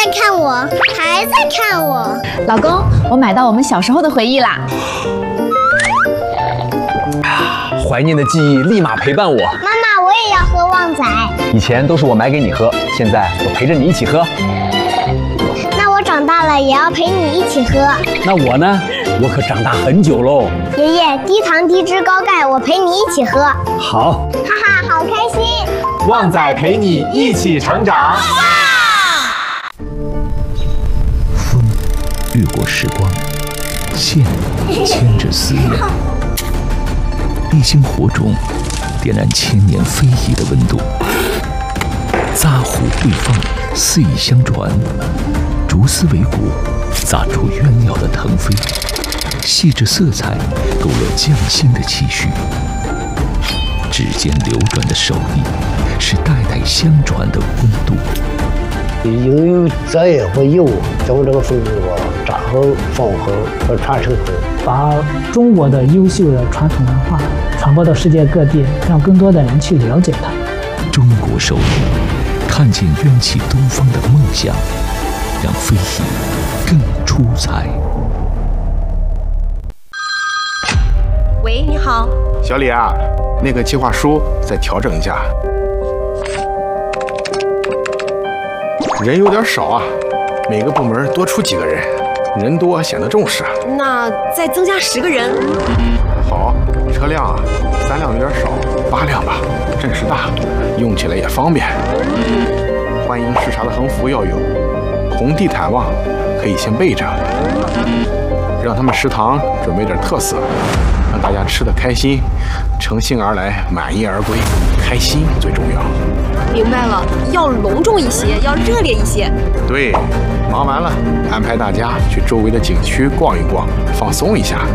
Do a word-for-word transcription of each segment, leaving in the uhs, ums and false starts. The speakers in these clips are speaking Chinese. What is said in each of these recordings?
看我，还在看我。 老公，我买到我们小时候的回忆啦。 怀念的记忆立马陪伴我。 妈妈，我也要喝旺仔。 以前都是我买给你喝，现在我陪着你一起喝。 那我长大了也要陪你一起喝。 那我呢？我可长大很久喽。 爷爷，低糖低脂高钙，我陪你一起喝。 好， 哈哈，好开心！ 旺仔陪你一起成长。 风掠过时光，线牵着思念，一星火种点燃千年非遗的温度。扎虎对放，四翼相传，竹丝为骨，砸出鸳鸟的腾飞。细致色彩勾勒匠心的期许，指尖流转的手艺是代代相传的温度。 应有则业和义务，将这个风俗啊扎好、放好和传承好， 把中国的优秀的传统文化传播到世界各地，让更多的人去了解它。 中国手艺，看见冤气东方的梦想，让非遗更出彩。 喂，你好， 小李啊，那个计划书再调整一下，人有点少啊，每个部门多出几个人，人多显得重视。 那再增加十个人。 好，车辆啊，三辆有点少，八辆吧，阵势大，用起来也方便。欢迎视察的横幅要有，红地毯袜可以先备着，让他们食堂准备点特色。让大家吃得开心，乘兴而来，满意而归，开心最重要。 明白了，要隆重一些，要热烈一些。 对，忙完了，安排大家去周围的景区逛一逛，放松一下。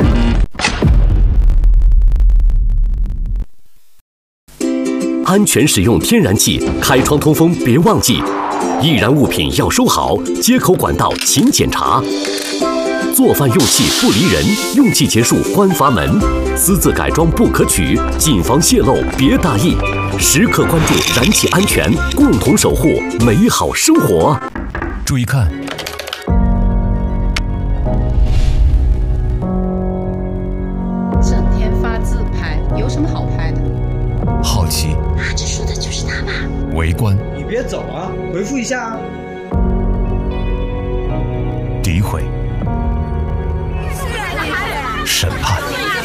安全使用天然气，开窗通风别忘记。易燃物品要收好，接口管道勤检查。做饭用气不离人，用气结束关阀门。私自改装不可取，谨防泄漏别大意。时刻关注燃气安全，共同守护美好生活。 注意看， 整天发自拍，有什么好拍的？ 好奇， 啊，这说的就是他吧？ 围观， 你别走啊，回复一下啊。 诋毁，审判，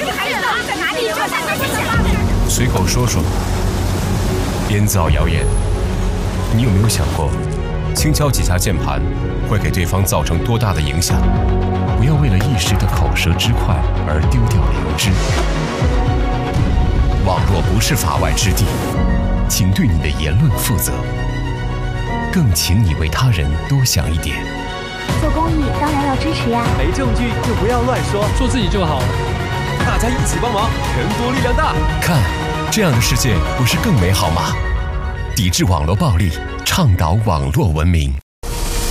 随口说说，编造谣言。你有没有想过，轻敲几下键盘会给对方造成多大的影响？不要为了一时的口舌之快而丢掉良知。网络不是法外之地，请对你的言论负责，更请你为他人多想一点。 做公益当然要支持呀， 没证据就不要乱说， 做自己就好了。 大家一起帮忙，人多力量大。 看，这样的世界不是更美好吗？抵制网络暴力，倡导网络文明。